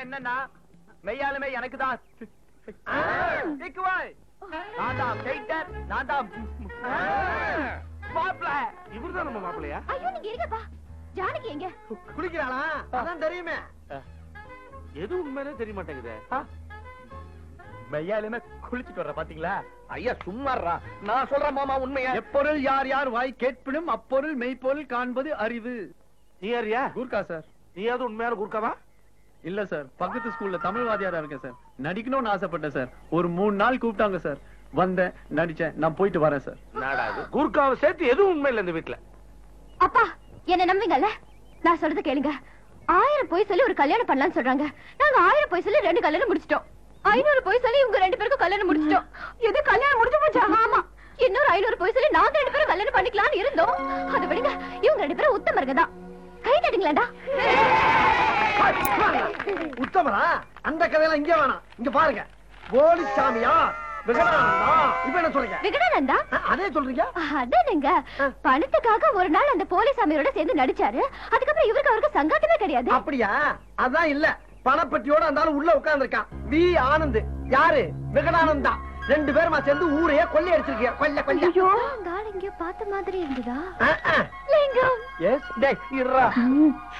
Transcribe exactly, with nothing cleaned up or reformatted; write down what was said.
என்னன்னா மெய்யாலுமே எனக்கு தான் நான் தான் பெயிண்டர், நான் தான் மாப்பிள. இவர்தான் நம்ம மாப்பிளையா? ஐயோ நீங்க இருங்கப்பா. ஜானகி எங்க? குளிக்கிறாளா? அதான் தெரியுமே. எது உண்மையிலே தெரிய மாட்டேங்குது. மெய்யாலுமே குளிச்சுட்டு வர்ற பாத்தீங்களா? ஐயா சும்மாறா, நான் சொல்றேன் மாமா உண்மையா. எப்பொருள் யார் யார் வாய் கேட்பினும் அப்பொருள் மெய்ப்பொருள் காண்பது அறிவு. நீ யாரியா? கூர்க்கா சார். நீ யாவது உண்மையான குறுக்காவா? இல்ல சார், பக்கத்து ஸ்கூல்ல தமிழ் வாத்தியாரா இருக்கேன் சார். நடிக்கணும்னு ஆசைப்பட்டேன் சார். ஒரு மூணு நாள் கூப்பிட்டாங்க சார். வந்தேன், நடிச்சேன், நான் போயிட்டு வரேன் சார். நாடாது குறுக்காவை சேர்த்து எதுவும் உண்மை இல்ல இந்த வீட்டுல. அப்பா என்ன நம்புவீங்கல்ல? நான் சொல்றத கேளுங்க. ஆயிரம் போய் சொல்லி ஒரு கல்யாணம் பண்ணலாம்னு சொல்றாங்க. நாங்க ஆயிரம் போய் சொல்லி ரெண்டு கல்யாணம் முடிச்சிட்டோம். ஐநூறு போய் சொல்லி இவங்க ரெண்டு பேருக்கும் கல்யாணம் முடிச்சிட்டோம். எது கல்யாணம் முடிஞ்சு போச்சா? ஆமா. இன்னொரு ஐநூறு போய் சொல்லி நாங்க ரெண்டு பேரும் கல்யாணம் பண்ணிக்கலாம்னு இருந்தோம். அதை விடுங்க, இவங்க ரெண்டு பேரும் உத்தமருங்க தான். கை தட்டுங்களேண்டா. உத்தமரா? அந்த கதையெல்லாம் இங்க வேணாம். இங்க பாருங்க, போலிசாமியா விகடானந்தா. இப்ப என்ன சொல்றீங்க? விகடானந்தா? அதே சொல்றீங்க? அதானுங்க, பணத்துக்காக ஒரு நாள் அந்த போலிசாமியோட சேர்ந்து நடிச்சாரு. அதுக்கப்புறம் இவருக்கு அவருக்கு சங்காட்டமே கிடையாது. அப்படியா? அதான் இல்ல, பணப்பட்டியோட இருந்தாலும் உள்ள உட்கார்ந்துருக்கான் வி ஆனந்த். யாரு? விகடானந்தா. ரெண்டு பேருமா சேர்ந்து ஊரையே கொள்ளை அடிச்சிருக்கீங்க. கொல்ல கொல்ல. ஐயோ, இந்த ஆள் இங்க பார்த்த மாதிரி இருந்ததா? ஆ, ஆ. லிங்கம். எஸ். டேய் இருடா.